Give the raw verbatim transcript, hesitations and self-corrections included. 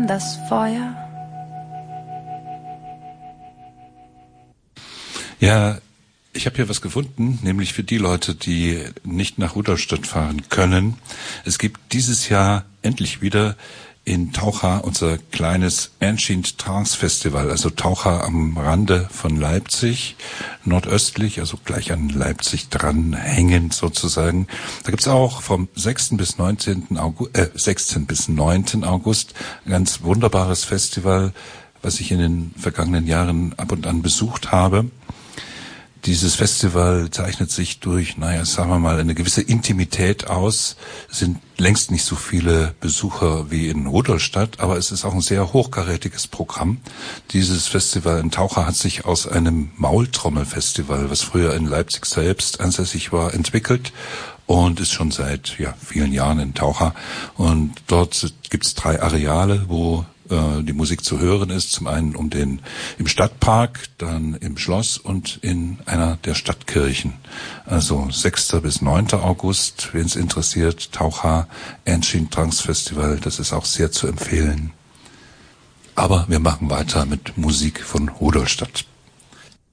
das Feuer? Ja, ich habe hier was gefunden, nämlich für die Leute, die nicht nach Rudolstadt fahren können. Es gibt dieses Jahr endlich wieder in Taucha unser kleines Ancient Trance Festival, also Taucha am Rande von Leipzig, nordöstlich, also gleich an Leipzig dran hängend sozusagen. Da gibt's auch vom sechsten bis neunzehnten August, äh, sechsten bis neunten August ein ganz wunderbares Festival, was ich in den vergangenen Jahren ab und an besucht habe. Dieses Festival zeichnet sich durch, naja, sagen wir mal, eine gewisse Intimität aus. Es sind längst nicht so viele Besucher wie in Rudolstadt, aber es ist auch ein sehr hochkarätiges Programm. Dieses Festival in Taucha hat sich aus einem Maultrommelfestival, was früher in Leipzig selbst ansässig war, entwickelt und ist schon seit ja, vielen Jahren in Taucha. Und dort gibt es drei Areale, wo die Musik zu hören ist, zum einen um den im Stadtpark, dann im Schloss und in einer der Stadtkirchen. Also sechsten bis neunten August, wen es interessiert, Taucha Ancient Trance Festival, das ist auch sehr zu empfehlen. Aber wir machen weiter mit Musik von Rudolstadt.